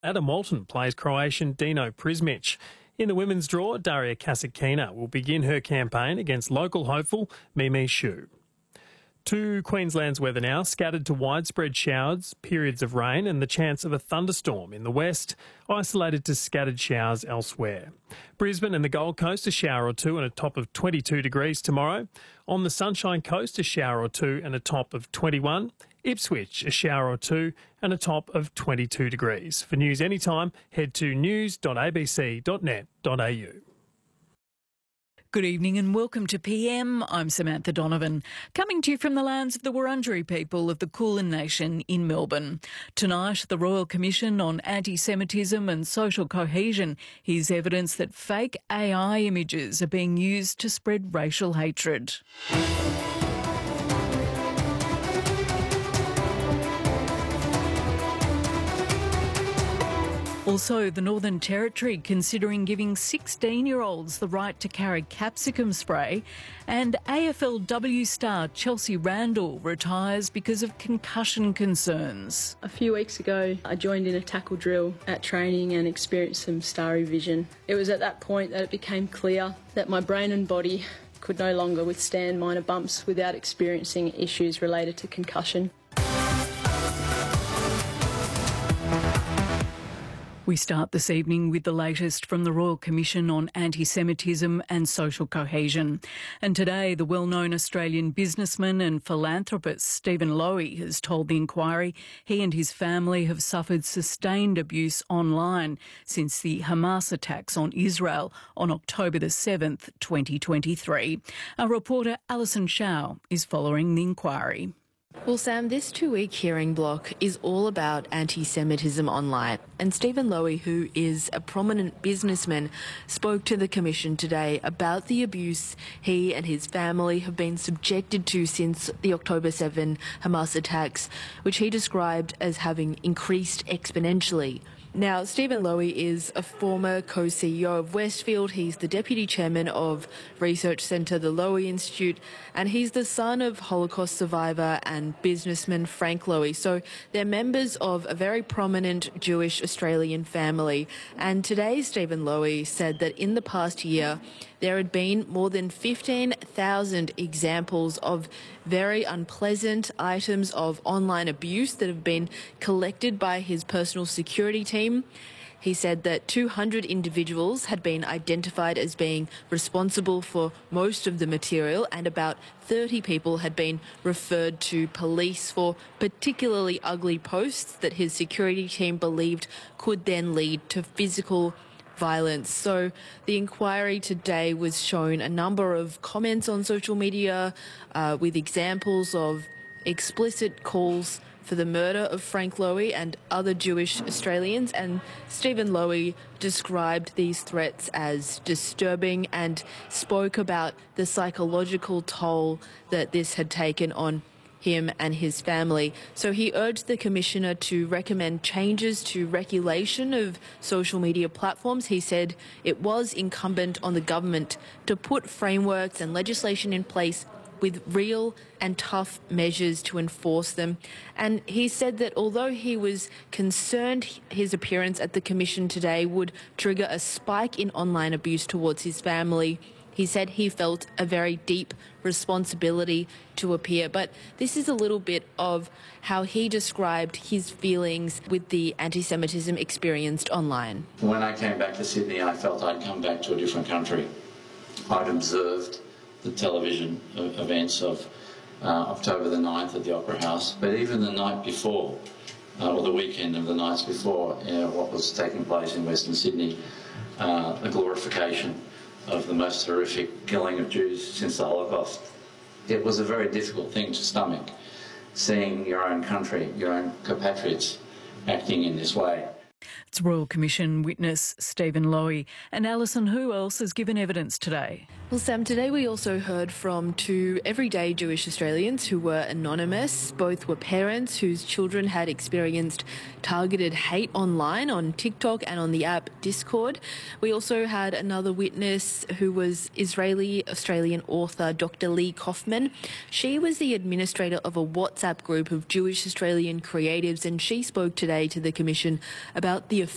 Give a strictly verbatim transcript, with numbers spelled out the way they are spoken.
Adam Walton plays Croatian Dino Prismic. In the women's draw, Daria Kasatkina will begin her campaign against local hopeful Mimi Xu. To Queensland's weather now, scattered to widespread showers, periods of rain and the chance of a thunderstorm in the west, isolated to scattered showers elsewhere. Brisbane and the Gold Coast, a shower or two and a top of twenty-two degrees tomorrow. On the Sunshine Coast, a shower or two and a top of twenty-one. Ipswich, a shower or two and a top of twenty-two degrees. For news anytime, head to news dot a b c dot net dot a u. Good evening and welcome to P M. I'm Samantha Donovan, coming to you from the lands of the Wurundjeri people of the Kulin Nation in Melbourne. Tonight, the Royal Commission on Anti-Semitism and Social Cohesion hears evidence that fake A I images are being used to spread racial hatred. Also, the Northern Territory considering giving sixteen-year-olds the right to carry capsicum spray, and A F L W star Chelsea Randall retires because of concussion concerns. A few weeks ago, I joined in a tackle drill at training and experienced some starry vision. It was at that point that it became clear that my brain and body could no longer withstand minor bumps without experiencing issues related to concussion. We start this evening with the latest from the Royal Commission on Anti-Semitism and Social Cohesion. And today, the well-known Australian businessman and philanthropist Stephen Lowy has told the inquiry he and his family have suffered sustained abuse online since the Hamas attacks on Israel on October the seventh, twenty twenty-three. Our reporter Alison Shaw is following the inquiry. Well, Sam, this two-week hearing block is all about anti-Semitism online. And Stephen Lowy, who is a prominent businessman, spoke to the Commission today about the abuse he and his family have been subjected to since the October seventh Hamas attacks, which he described as having increased exponentially. Now, Stephen Lowy is a former co-C E O of Westfield. He's the deputy chairman of research centre, the Lowy Institute, and he's the son of Holocaust survivor and businessman Frank Lowy. So they're members of a very prominent Jewish Australian family. And today, Stephen Lowy said that in the past year, there had been more than fifteen thousand examples of very unpleasant items of online abuse that have been collected by his personal security team. He said that two hundred individuals had been identified as being responsible for most of the material, and about thirty people had been referred to police for particularly ugly posts that his security team believed could then lead to physical violence. So the inquiry today was shown a number of comments on social media uh, with examples of explicit calls for the murder of Frank Lowy and other Jewish Australians, and Stephen Lowy described these threats as disturbing and spoke about the psychological toll that this had taken on him and his family. So he urged the Commissioner to recommend changes to regulation of social media platforms. He said it was incumbent on the government to put frameworks and legislation in place with real and tough measures to enforce them. And he said that although he was concerned his appearance at the Commission today would trigger a spike in online abuse towards his family, he said he felt a very deep responsibility to appear. But this is a little bit of how he described his feelings with the anti-Semitism experienced online. When I came back to Sydney, I felt I'd come back to a different country. I'd observed the television events of uh, October the ninth at the Opera House, but even the night before, uh, or the weekend of the nights before, you know, what was taking place in Western Sydney, uh, a glorification of the most horrific killing of Jews since the Holocaust. It was a very difficult thing to stomach, seeing your own country, your own compatriots acting in this way. It's Royal Commission witness Stephen Lowy. And Alison, who else has given evidence today? Well, Sam, today we also heard from two everyday Jewish Australians who were anonymous. Both were parents whose children had experienced targeted hate online on TikTok and on the app Discord. We also had another witness who was Israeli-Australian author Doctor Lee Kaufman. She was the administrator of a WhatsApp group of Jewish Australian creatives, and she spoke today to the Commission about the